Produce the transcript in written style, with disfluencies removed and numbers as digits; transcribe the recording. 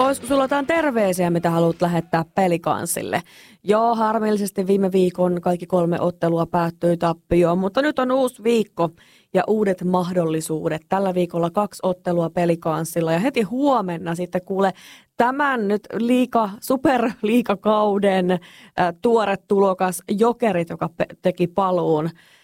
Olisiko sulla jotain terveisiä, mitä haluat lähettää Pelicansille? Joo, harmillisesti viime viikon kaikki 3 ottelua päättyi tappioon, mutta nyt on uusi viikko ja uudet mahdollisuudet. Tällä viikolla 2 ottelua Pelicansilla ja heti huomenna sitten kuule tämän nyt superliigakauden tuore tulokas Jokerit, joka teki paluun